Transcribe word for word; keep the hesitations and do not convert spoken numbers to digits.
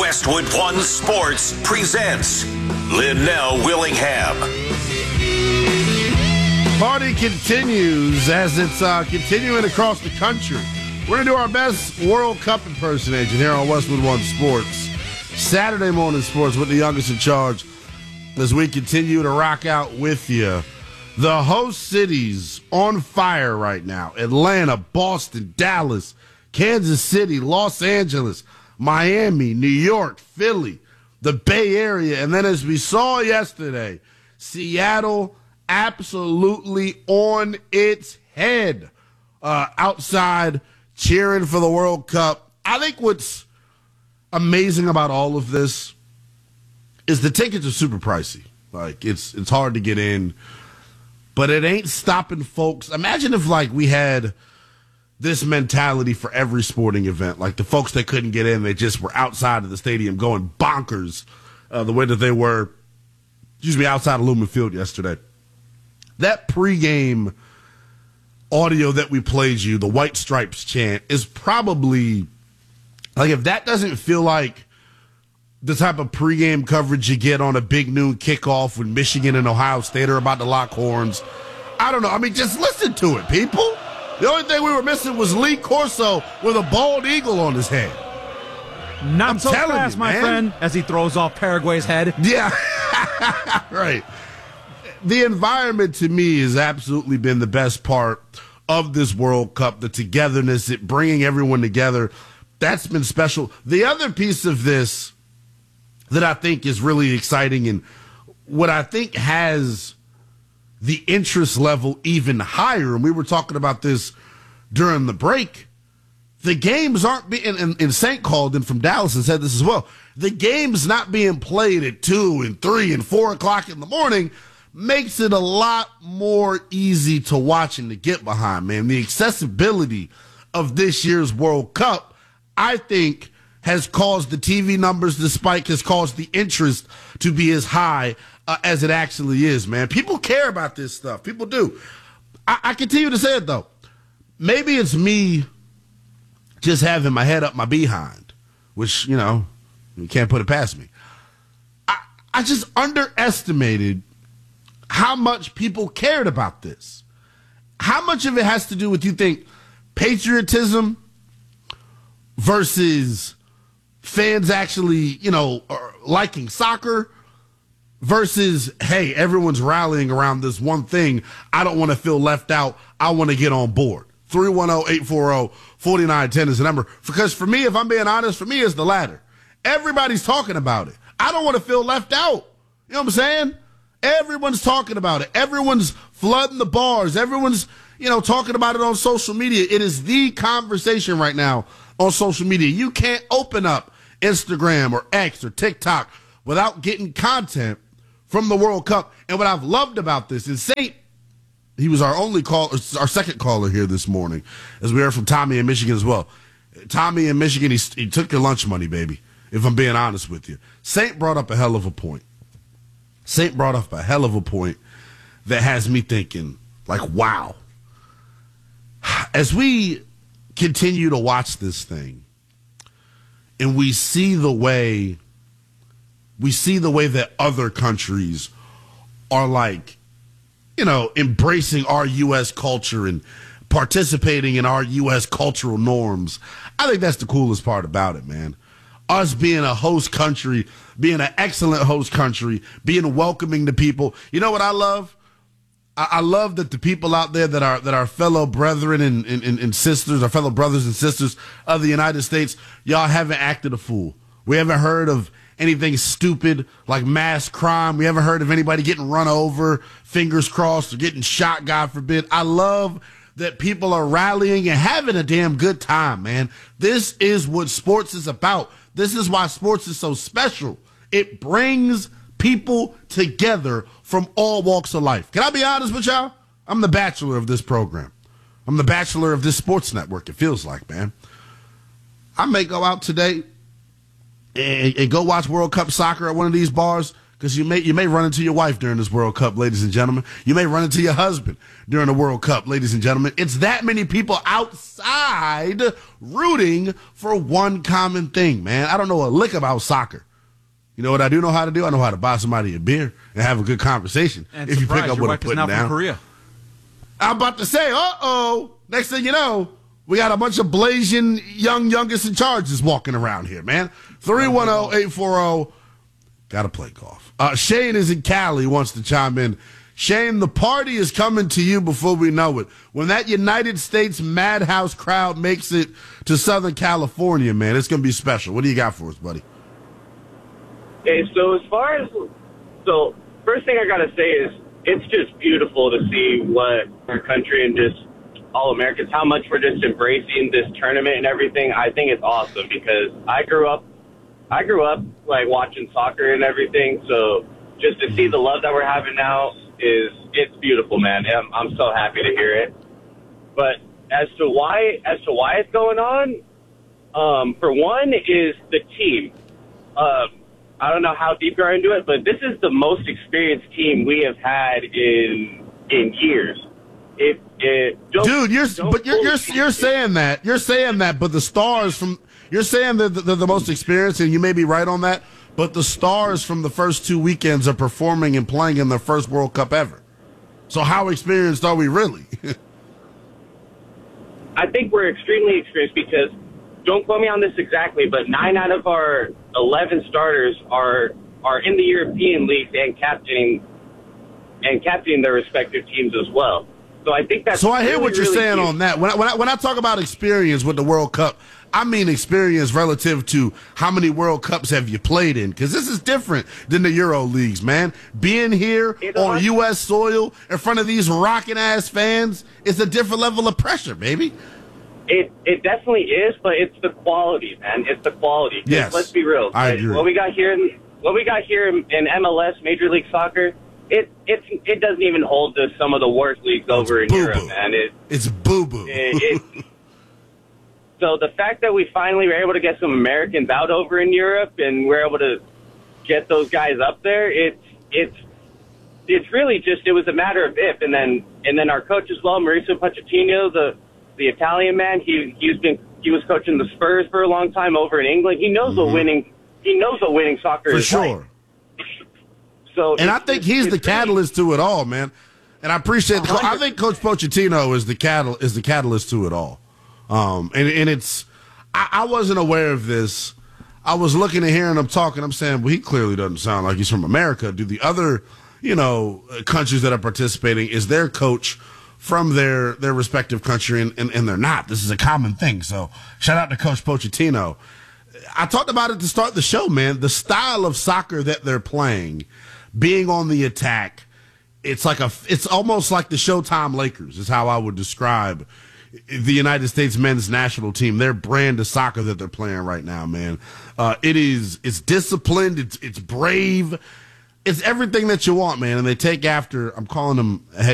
Westwood One Sports presents Linnell Willingham. Party continues as it's uh, continuing across the country. We're going to do our best World Cup impersonation here on Westwood One Sports. Saturday morning sports with the youngest in charge as we continue to rock out with you. The host cities on fire right now. Atlanta, Boston, Dallas, Kansas City, Los Angeles, Miami, New York, Philly, the Bay Area. And then as we saw yesterday, Seattle absolutely on its head uh, outside cheering for the World Cup. I think what's amazing about all of this is the tickets are super pricey. Like, it's it's hard to get in, but it ain't stopping folks. Imagine if, like, we had this mentality for every sporting event. Like, the folks that couldn't get in, they just were outside of the stadium going bonkers uh, the way that they were, excuse me, outside of Lumen Field yesterday. That pregame audio that we played you, the White Stripes chant, is probably, like, if that doesn't feel like the type of pregame coverage you get on a big noon kickoff when Michigan and Ohio State are about to lock horns, I don't know. I mean, just listen to it, people. The only thing we were missing was Lee Corso with a bald eagle on his head. Not I'm so fast, you, my man. friend, as he throws off Paraguay's head. Yeah, right. The environment to me has absolutely been the best part of this World Cup, the togetherness, it bringing everyone together. That's been special. The other piece of this that I think is really exciting and what I think has the interest level even higher, and we were talking about this during the break, the games aren't being, and, and Saint called in from Dallas and said this as well, the game's not being played at two and three and four o'clock in the morning makes it a lot more easy to watch and to get behind, man. The accessibility of this year's World Cup, I think, has caused the T V numbers to spike, has caused the interest to be as high uh, as it actually is, man. People care about this stuff. People do. I, I continue to say it, though. Maybe it's me just having my head up my behind, which, you know, you can't put it past me. I, I just underestimated how much people cared about this. How much of it has to do with, you think, patriotism versus fans actually, you know, liking soccer versus, hey, everyone's rallying around this one thing. I don't want to feel left out. I want to get on board. three one zero, eight four zero, four nine one zero is the number. Because for me, if I'm being honest, for me, it's the latter. Everybody's talking about it. I don't want to feel left out. You know what I'm saying? Everyone's talking about it. Everyone's flooding the bars. Everyone's, you know, talking about it on social media. It is the conversation right now on social media. You can't open up Instagram or X or TikTok without getting content from the World Cup. And what I've loved about this is Saint, he was our only call, our second caller here this morning, as we heard from Tommy in Michigan as well. Tommy in Michigan, he, he took your lunch money, baby, if I'm being honest with you. Saint brought up a hell of a point. Saint brought up a hell of a point that has me thinking, like, wow. As we continue to watch this thing, and we see the way, we see the way that other countries are, like, you know, embracing our U S culture and participating in our U S cultural norms. I think that's the coolest part about it, man. Us being a host country, being an excellent host country, being welcoming to people. You know what I love? I, I love that the people out there that are that are fellow brethren and, and, and sisters, our fellow brothers and sisters of the United States, y'all haven't acted a fool. We haven't heard of anything stupid like mass crime. We haven't heard of anybody getting run over, fingers crossed, or getting shot, God forbid. I love that people are rallying and having a damn good time, man. This is what sports is about. This is why sports is so special. It brings people together from all walks of life. Can I be honest with y'all? I'm the bachelor of this program. I'm the bachelor of this sports network, it feels like, man. I may go out today and, and go watch World Cup soccer at one of these bars Because you may you may run into your wife during this World Cup, ladies and gentlemen. You may run into your husband during the World Cup, ladies and gentlemen. It's that many people outside rooting for one common thing, man. I don't know a lick about soccer. You know what I do know how to do? I know how to buy somebody a beer and have a good conversation. And if you pick up your what I'm wife is putting now down. from Korea. I'm about to say, uh-oh. Next thing you know, we got a bunch of blazing young youngest in charges walking around here, man. three one zero, eight four zero. Got to play golf. Uh, Shane is in Cali, wants to chime in. Shane, the party is coming to you before we know it. When that United States Madhouse crowd makes it to Southern California, man, it's going to be special. What do you got for us, buddy? Okay, so as far as, so first thing I got to say is it's just beautiful to see what our country and just all Americans, how much we're just embracing this tournament and everything. I think it's awesome because I grew up, I grew up like watching soccer and everything. So just to see the love that we're having now is, it's beautiful, man. I'm, I'm so happy to hear it. But as to why, as to why it's going on, um, for one is the team. Uh, I don't know how deep you're into it, but this is the most experienced team we have had in in years. It, it don't, Dude, you're don't but you're you're you're saying that you're saying that, but the stars from you're saying that they're the most experienced, and you may be right on that. But the stars from the first two weekends are performing and playing in their first World Cup ever. So how experienced are we really? I think we're extremely experienced because, don't quote me on this exactly, but nine out of our eleven starters are are in the European leagues and captaining and captaining their respective teams as well. So I think that's so I hear really, what you're really saying huge. on that. When I, when I when I talk about experience with the World Cup, I mean experience relative to how many World Cups have you played in? Because this is different than the Euro leagues, man. Being here It on is. U S soil in front of these rocking ass fans is a different level of pressure, baby. It it definitely is, but it's the quality, man. It's the quality. Yes, Let's be real. I Like, agree. What we got here in what we got here in, in M L S, Major League Soccer, it it it doesn't even hold to some of the worst leagues over in boo-boo. Europe, man. It, It's boo boo. it, it so the fact that we finally were able to get some Americans out over in Europe and we're able to get those guys up there, it's it's it's really just it was a matter of if, and then and then our coach as well, Mauricio Pochettino, the the Italian man, he he's been he was coaching the Spurs for a long time over in England. He knows Mm-hmm. what winning he knows what winning soccer For is sure. like. So And I it's- think it's- he's it's the really- catalyst to it all, man. And I appreciate. The, I hundred- think Coach Pochettino is the catal is the catalyst to it all. Um, and and it's I, I wasn't aware of this. I was looking at hearing him talking. I'm saying, well, he clearly doesn't sound like he's from America. Do the other, you know, countries that are participating, is their coach from their their respective country, and, and, and they're not. This is a common thing. So shout out to Coach Pochettino. I talked about it to start the show, man. The style of soccer that they're playing, being on the attack, it's like a, it's almost like the Showtime Lakers is how I would describe the United States men's national team. Their brand of soccer that they're playing right now, man. Uh, it is, it's disciplined. It's, it's brave. It's everything that you want, man. And they take after, I'm calling them head